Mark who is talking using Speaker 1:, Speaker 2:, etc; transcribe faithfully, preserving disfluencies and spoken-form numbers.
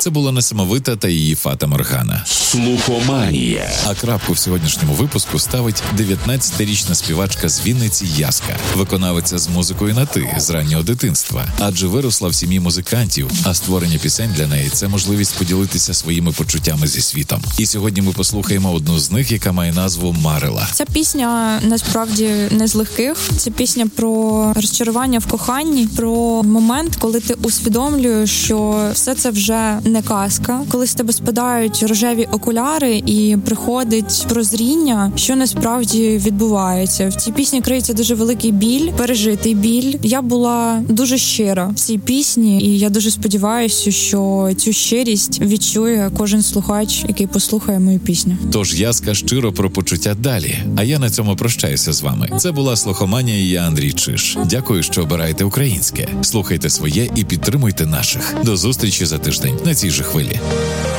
Speaker 1: Це була несамовита та її Фата Моргана.
Speaker 2: Слухоманія.
Speaker 1: А крапку в сьогоднішньому випуску ставить дев'ятнадцятирічна співачка з Вінниці Яска, виконавиця з музикою на «ти» з раннього дитинства, адже виросла в сім'ї музикантів, а створення пісень для неї – це можливість поділитися своїми почуттями зі світом. І сьогодні ми послухаємо одну з них, яка має назву «Марила».
Speaker 3: Ця пісня насправді не з легких. Це пісня про розчарування в коханні, про момент, коли ти усвідомлюєш, що все це вже не казка, коли з тебе спадають рожеві окуляри і приходить прозріння, що насправді відбувається. В цій пісні криється дуже великий біль, пережитий біль. Я була дуже щира в цій пісні, і я дуже сподіваюся, що цю щирість відчує кожен слухач, який послухає мою пісню.
Speaker 1: Тож Яска щиро про почуття далі. А я на цьому прощаюся з вами. Це була Слухоманія, і я Андрій Чиж. Дякую, що обираєте українське. Слухайте своє і підтримуйте наших. До зустрічі за тиждень на цій же хвилі.